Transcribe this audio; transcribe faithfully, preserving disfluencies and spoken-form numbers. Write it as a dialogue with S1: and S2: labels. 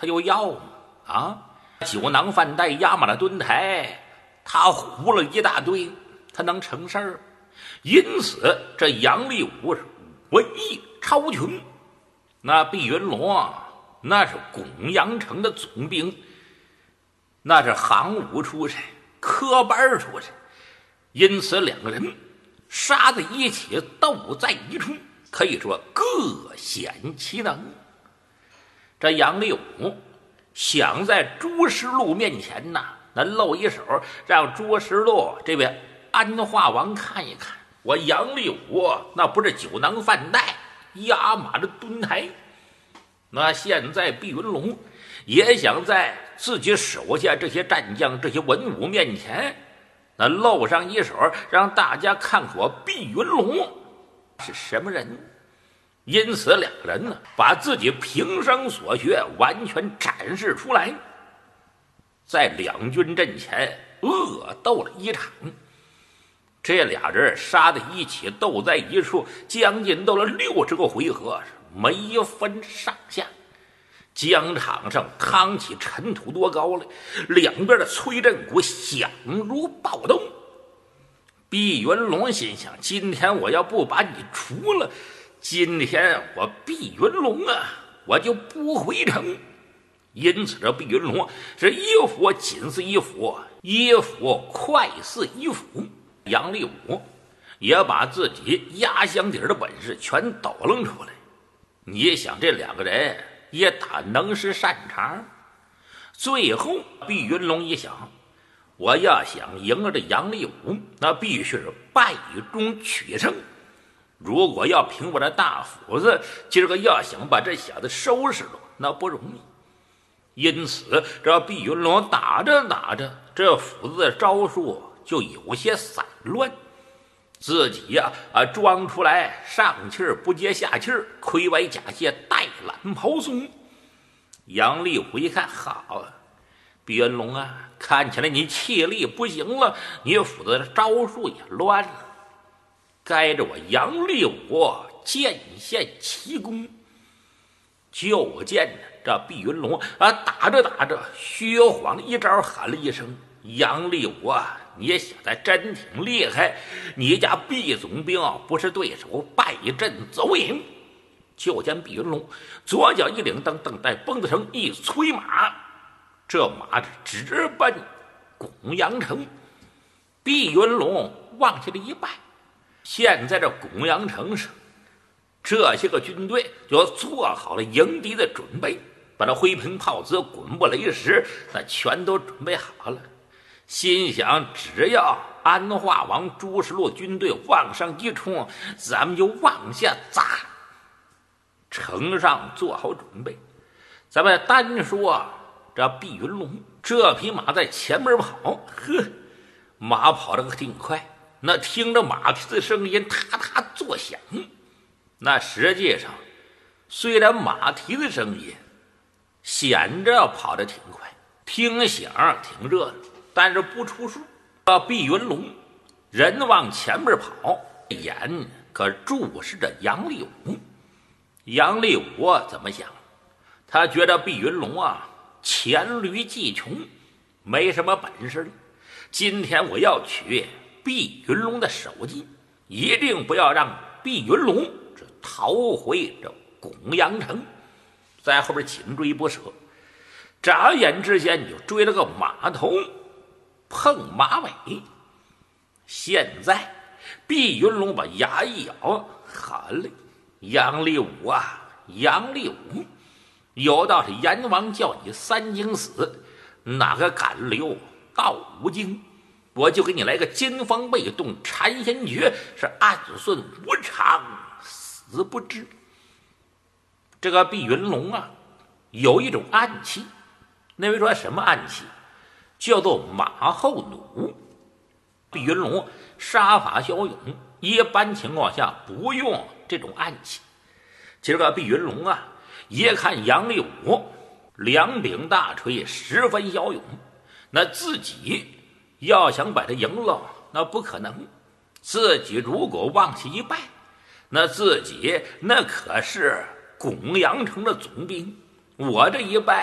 S1: 他有要吗？啊，酒囊饭袋压满了墩台，他胡了一大堆，他能成事儿？因此，这杨立武是武艺超群。那毕云龙啊，那是巩阳城的总兵，那是行武出身，科班出身。因此，两个人杀在一起，斗在一处，可以说各显其能。这杨立武想在朱时禄面前呐，那露一手，让朱时禄这位安化王看一看，我杨立武那不是酒囊饭袋压马的墩台。那现在毕云龙也想在自己手下这些战将、这些文武面前，那露上一手，让大家看我毕云龙是什么人。因此，两个人呢，把自己平生所学完全展示出来，在两军阵前恶斗了一场。这俩人杀在一起，斗在一处，将近斗了六十个回合，没分上下。疆场上趟起尘土多高来，两边的催阵鼓响如暴动。毕云龙心想：今天我要不把你除了，今天我毕云龙啊，我就不回城。因此，这毕云龙是一斧紧似一斧，一斧快似一斧。杨立武也把自己压箱底的本事全抖楞出来。你想，这两个人也打能是擅长。最后，毕云龙一想，我要想赢了这杨立武，那必须是败中取胜。如果要凭我这大斧子，今儿个要想把这小子收拾了，那不容易。因此，这毕云龙打着打着，这斧子的招数就有些散乱，自己呀啊装出来上气儿不接下气儿，盔歪甲谢，带懒袍松。杨立武一看，好啊，毕云龙啊，看起来你气力不行了，你斧子的招数也乱了，该着我杨立武见现奇功。就见这毕云龙啊，打着打着，虚晃一招，喊了一声：“杨立武啊，你小子真挺厉害！你家毕总兵不是对手，败阵走影。”就见毕云龙左脚一领，蹬蹬带蹦子绳一催马，这马直奔巩阳城。毕云龙往下了一拜，现在这巩阳城上，这些个军队就做好了迎敌的准备，把那灰瓶炮子、滚布雷石那全都准备好了。心想，只要安化王朱时禄军队往上一冲，咱们就往下砸。城上做好准备，咱们单说这毕云龙这匹马在前面跑，呵，马跑得可挺快，那听着马蹄的声音踏踏作响。那实际上，虽然马蹄的声音显着跑得挺快，听响挺热闹，但是不出数。毕云龙人往前面跑，眼可注视着杨立武。杨立武怎么想？他觉得毕云龙啊，黔驴技穷，没什么本事。今天我要取毕云龙的首级，一定不要让毕云龙这逃回这巩阳城，在后边紧追不舍。眨眼之间，你就追了个马头碰马尾。现在毕云龙把牙一咬，喊了：“杨立武啊，杨立武，有道是阎王叫你三更死，哪个敢留到五更？我就给你来个金方被动禅仙诀，是暗顺无常，死不知。”这个毕云龙啊，有一种暗器，那位说什么暗器？叫做马后弩。毕云龙杀法骁勇，一般情况下不用这种暗器。今儿个毕云龙啊，一看杨立武两柄大锤，十分骁勇，那自己要想把他赢了，那不可能。自己如果往下一拜，那自己那可是巩阳城的总兵，我这一拜